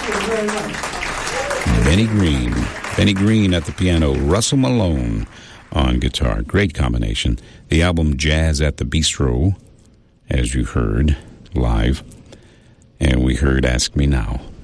Benny Green. Benny Green at the piano, Russell Malone on guitar. Great combination. The album Jazz at the Bistro, as you heard, live. And we heard Ask Me Now.